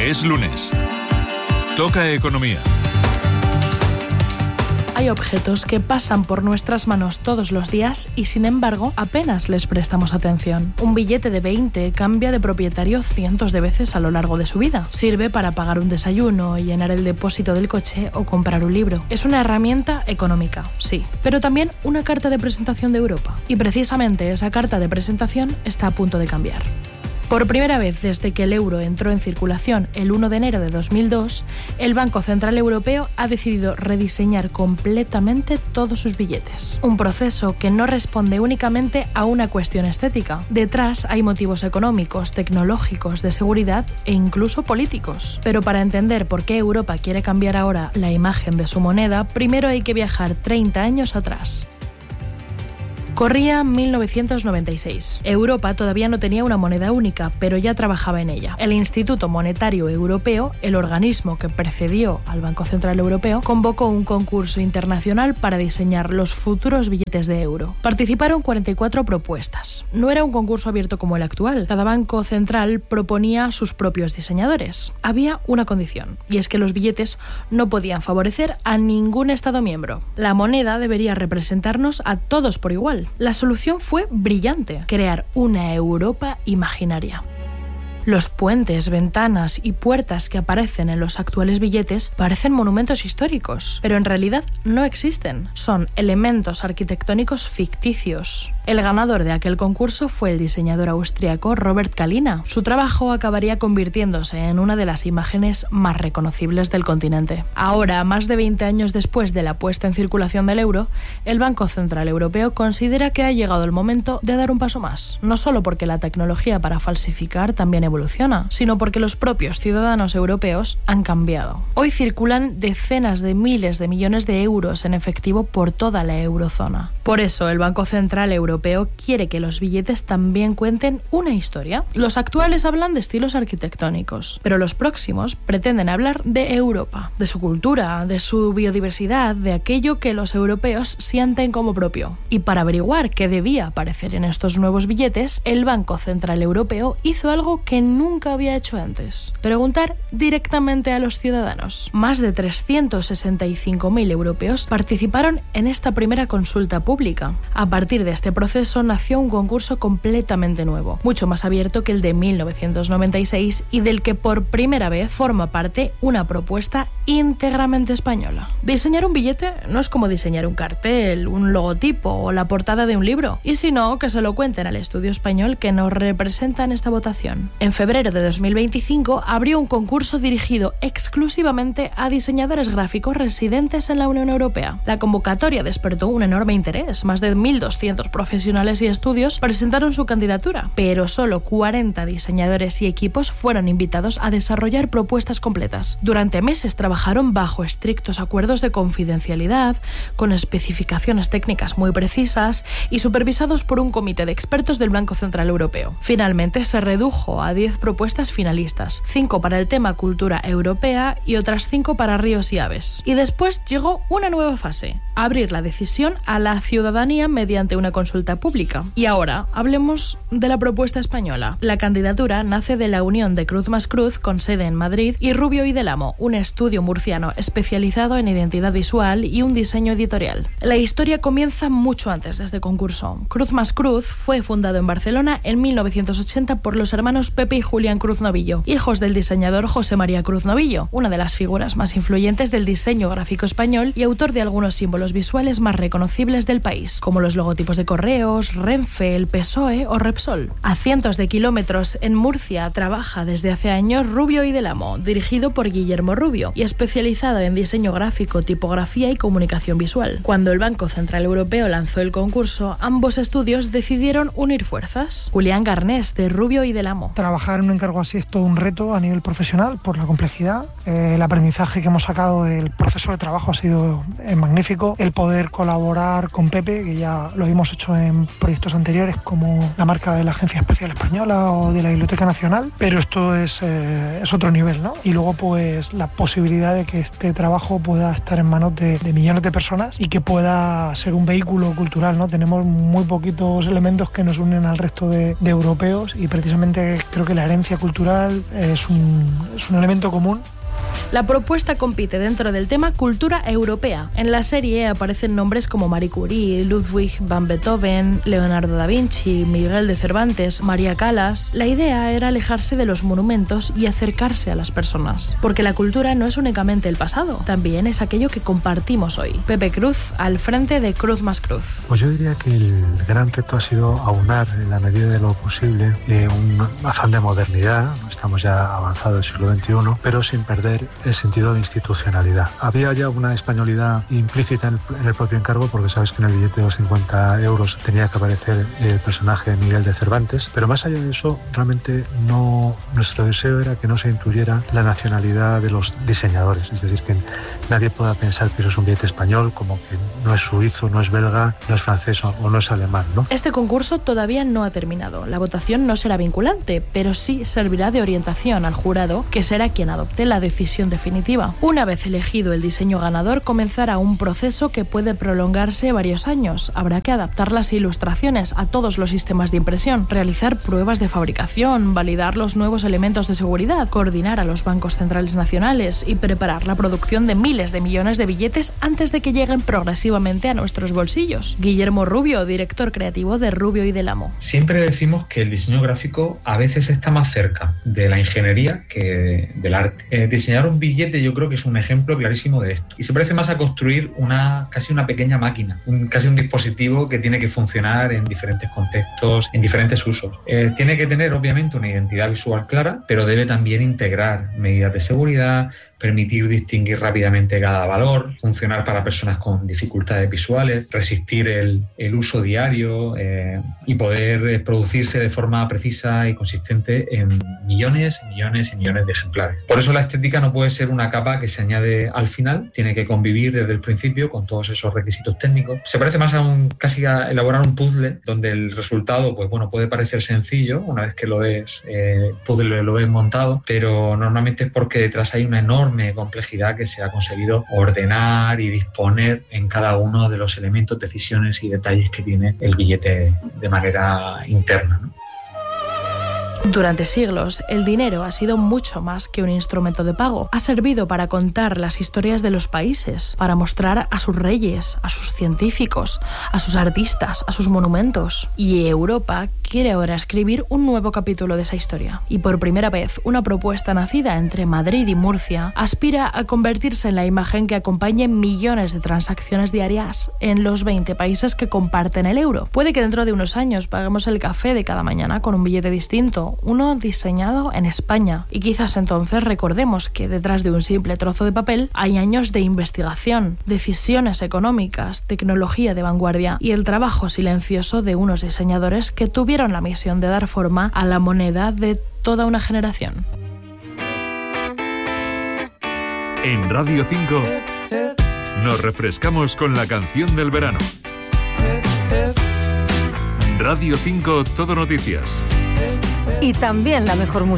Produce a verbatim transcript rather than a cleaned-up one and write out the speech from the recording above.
Es lunes. Toca economía. Hay objetos que pasan por nuestras manos todos los días y, sin embargo, apenas les prestamos atención. Un billete de veinte cambia de propietario cientos de veces a lo largo de su vida. Sirve para pagar un desayuno, llenar el depósito del coche o comprar un libro. Es una herramienta económica, sí, pero también una carta de presentación de Europa. Y precisamente esa carta de presentación está a punto de cambiar. Por primera vez desde que el euro entró en circulación el uno de enero de dos mil dos, el Banco Central Europeo ha decidido rediseñar completamente todos sus billetes. Un proceso que no responde únicamente a una cuestión estética. Detrás hay motivos económicos, tecnológicos, de seguridad e incluso políticos. Pero para entender por qué Europa quiere cambiar ahora la imagen de su moneda, primero hay que viajar treinta años atrás. Corría mil novecientos noventa y seis. Europa todavía no tenía una moneda única, pero ya trabajaba en ella. El Instituto Monetario Europeo, el organismo que precedió al Banco Central Europeo, convocó un concurso internacional para diseñar los futuros billetes de euro. Participaron cuarenta y cuatro propuestas. No era un concurso abierto como el actual. Cada banco central proponía sus propios diseñadores. Había una condición, y es que los billetes no podían favorecer a ningún Estado miembro. La moneda debería representarnos a todos por igual. La solución fue brillante: crear una Europa imaginaria. Los puentes, ventanas y puertas que aparecen en los actuales billetes parecen monumentos históricos, pero en realidad no existen. Son elementos arquitectónicos ficticios. El ganador de aquel concurso fue el diseñador austriaco Robert Kalina. Su trabajo acabaría convirtiéndose en una de las imágenes más reconocibles del continente. Ahora, más de veinte años después de la puesta en circulación del euro, el Banco Central Europeo considera que ha llegado el momento de dar un paso más. No solo porque la tecnología para falsificar también evoluciona, sino porque los propios ciudadanos europeos han cambiado. Hoy circulan decenas de miles de millones de euros en efectivo por toda la eurozona. Por eso el Banco Central Europeo quiere que los billetes también cuenten una historia. Los actuales hablan de estilos arquitectónicos, pero los próximos pretenden hablar de Europa, de su cultura, de su biodiversidad, de aquello que los europeos sienten como propio. Y para averiguar qué debía aparecer en estos nuevos billetes, el Banco Central Europeo hizo algo que nunca había hecho antes: preguntar directamente a los ciudadanos. Más de trescientos sesenta y cinco mil europeos participaron en esta primera consulta pública. A partir de este proceso nació un concurso completamente nuevo, mucho más abierto que el de mil novecientos noventa y seis y del que por primera vez forma parte una propuesta íntegramente española. Diseñar un billete no es como diseñar un cartel, un logotipo o la portada de un libro. Y si no, que se lo cuenten al estudio español que nos representa en esta votación. En febrero de dos mil veinticinco abrió un concurso dirigido exclusivamente a diseñadores gráficos residentes en la Unión Europea. La convocatoria despertó un enorme interés. Más de mil doscientos profesionales y estudios presentaron su candidatura, pero solo cuarenta diseñadores y equipos fueron invitados a desarrollar propuestas completas. Durante meses trabajaron bajo estrictos acuerdos de confidencialidad, con especificaciones técnicas muy precisas y supervisados por un comité de expertos del Banco Central Europeo. Finalmente se redujo a diez propuestas finalistas, cinco para el tema cultura europea y otras cinco para ríos y aves. Y después llegó una nueva fase: abrir la decisión a la ciudadanía mediante una consulta pública. Y ahora hablemos de la propuesta española. La candidatura nace de la unión de Cruz más Cruz, con sede en Madrid, y Rubio y Del Amo, un estudio murciano especializado en identidad visual y un diseño editorial. La historia comienza mucho antes de este concurso. Cruz más Cruz fue fundado en Barcelona en mil novecientos ochenta por los hermanos Pepe y Julián Cruz Novillo, hijos del diseñador José María Cruz Novillo, una de las figuras más influyentes del diseño gráfico español y autor de algunos símbolos visuales más reconocibles del país, como los logotipos de Correos, Renfe, el P S O E o Repsol. A cientos de kilómetros en Murcia trabaja desde hace años Rubio y Del Amo, dirigido por Guillermo Rubio y especializado en diseño gráfico, tipografía y comunicación visual. Cuando el Banco Central Europeo lanzó el concurso, ambos estudios decidieron unir fuerzas. Julián Garnés, de Rubio y Del Amo. Trabajar en un encargo así es todo un reto a nivel profesional por la complejidad. Eh, el aprendizaje que hemos sacado del proceso de trabajo ha sido eh, magnífico. todo el poder colaborar con Pepe, que ya lo hemos hecho en proyectos anteriores como la marca de la Agencia Espacial Española o de la Biblioteca Nacional, pero esto es, eh, es otro nivel, ¿no? Y luego pues la posibilidad de que este trabajo pueda estar en manos de, de millones de personas y que pueda ser un vehículo cultural, ¿no? Tenemos muy poquitos elementos que nos unen al resto de, de europeos y precisamente creo que la herencia cultural es un, es un elemento común. La propuesta compite dentro del tema cultura europea. En la serie aparecen nombres como Marie Curie, Ludwig van Beethoven, Leonardo da Vinci, Miguel de Cervantes, María Callas. La idea era alejarse de los monumentos y acercarse a las personas. Porque la cultura no es únicamente el pasado, también es aquello que compartimos hoy. Pepe Cruz, al frente de Cruz más Cruz. Pues yo diría que el gran reto ha sido aunar, en la medida de lo posible, eh, un afán de modernidad. Estamos ya avanzados del siglo veintiuno, pero sin perder el sentido de institucionalidad. Había ya una españolidad implícita en el, en el propio encargo, porque sabes que en el billete de los cincuenta euros tenía que aparecer el personaje de Miguel de Cervantes, pero más allá de eso, realmente no, nuestro deseo era que no se intuyera la nacionalidad de los diseñadores, es decir, que nadie pueda pensar que eso es un billete español, como que no es suizo, no es belga, no es francés o, o no es alemán, ¿no? Este concurso todavía no ha terminado. La votación no será vinculante, pero sí servirá de orientación al jurado, que será quien adopte la decisión definitiva. Una vez elegido el diseño ganador, comenzará un proceso que puede prolongarse varios años. Habrá que adaptar las ilustraciones a todos los sistemas de impresión, realizar pruebas de fabricación, validar los nuevos elementos de seguridad, coordinar a los bancos centrales nacionales y preparar la producción de miles de millones de billetes antes de que lleguen progresivamente a nuestros bolsillos. Guillermo Rubio, director creativo de Rubio y Del Amo. Siempre decimos que el diseño gráfico a veces está más cerca de la ingeniería que del arte. Eh, diseñar un billete yo creo que es un ejemplo clarísimo de esto. Y se parece más a construir una casi una pequeña máquina, un, casi un dispositivo que tiene que funcionar en diferentes contextos, en diferentes usos. Eh, tiene que tener obviamente una identidad visual clara, pero debe también integrar medidas de seguridad, permitir distinguir rápidamente cada valor, funcionar para personas con dificultades visuales, resistir el, el uso diario eh, y poder eh, producirse de forma precisa y consistente en millones y millones y millones de ejemplares. Por eso la estética no puede ser una capa que se añade al final, tiene que convivir desde el principio con todos esos requisitos técnicos. Se parece más a un, casi a elaborar un puzzle donde el resultado pues bueno, puede parecer sencillo una vez que lo ves, eh, puzzle lo ves montado, pero normalmente es porque detrás hay una enorme complejidad que se ha conseguido ordenar y disponer en cada uno de los elementos, decisiones y detalles que tiene el billete de manera interna, ¿no? Durante siglos, el dinero ha sido mucho más que un instrumento de pago. Ha servido para contar las historias de los países, para mostrar a sus reyes, a sus científicos, a sus artistas, a sus monumentos. Y Europa quiere ahora escribir un nuevo capítulo de esa historia. Y por primera vez, una propuesta nacida entre Madrid y Murcia aspira a convertirse en la imagen que acompañe millones de transacciones diarias en los veinte países que comparten el euro. Puede que dentro de unos años paguemos el café de cada mañana con un billete distinto, uno diseñado en España. Y quizás entonces recordemos que detrás de un simple trozo de papel hay años de investigación, decisiones económicas, tecnología de vanguardia y el trabajo silencioso de unos diseñadores que tuvieron la misión de dar forma a la moneda de toda una generación. En Radio cinco nos refrescamos con la canción del verano. Radio cinco Todo Noticias. Y también la mejor música.